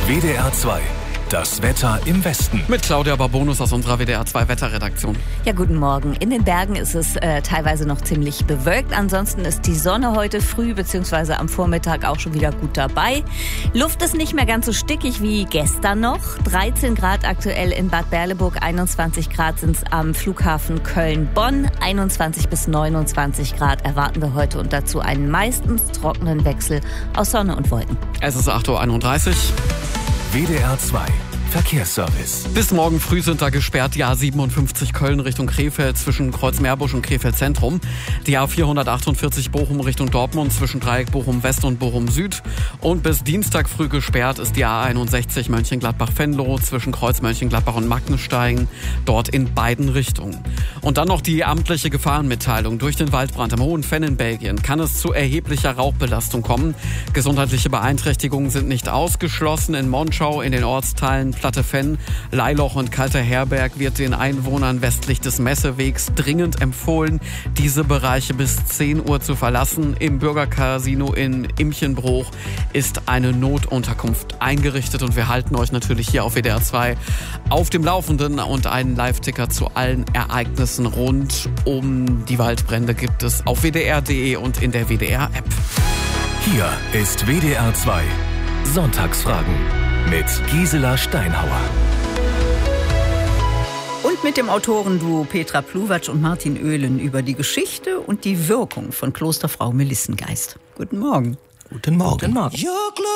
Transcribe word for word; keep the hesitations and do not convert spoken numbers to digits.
W D R zwei. Das Wetter im Westen. Mit Claudia Barbonus aus unserer W D R zwei Wetterredaktion. Ja, guten Morgen. In den Bergen ist es äh, teilweise noch ziemlich bewölkt. Ansonsten ist die Sonne heute früh bzw. am Vormittag auch schon wieder gut dabei. Luft ist nicht mehr ganz so stickig wie gestern noch. dreizehn Grad aktuell in Bad Berleburg, einundzwanzig Grad sind es am Flughafen Köln-Bonn. einundzwanzig bis neunundzwanzig Grad erwarten wir heute und dazu einen meistens trockenen Wechsel aus Sonne und Wolken. Es ist acht Uhr einunddreißig. W D R zwei Verkehrsservice. Bis morgen früh sind da gesperrt die A siebenundfünfzig Köln Richtung Krefeld zwischen Kreuzmeerbusch und Krefeld Zentrum. Die A vierhundertachtundvierzig Bochum Richtung Dortmund zwischen Dreieck Bochum West und Bochum Süd. Und bis Dienstag früh gesperrt ist die A einundsechzig Mönchengladbach-Venlo zwischen Kreuz Mönchengladbach und Magnessteigen. Dort in beiden Richtungen. Und dann noch die amtliche Gefahrenmitteilung. Durch den Waldbrand im Hohen Venn in Belgien kann es zu erheblicher Rauchbelastung kommen. Gesundheitliche Beeinträchtigungen sind nicht ausgeschlossen. In Monschau, in den Ortsteilen Platte Venn, Leiloch und Kalter Herberg wird den Einwohnern westlich des Messewegs dringend empfohlen, diese Bereiche bis zehn Uhr zu verlassen. Im Bürgercasino in Imchenbruch ist eine Notunterkunft eingerichtet und wir halten euch natürlich hier auf W D R zwei auf dem Laufenden und einen Live-Ticker zu allen Ereignissen rund um die Waldbrände gibt es auf W D R punkt de und in der W D R-App. Hier ist W D R zwei Sonntagsfragen mit Gisela Steinhauer. Und mit dem Autorenduo Petra Pluwatsch und Martin Oehlen über die Geschichte und die Wirkung von Klosterfrau Melissengeist. Guten Morgen. Guten Morgen. Guten Morgen.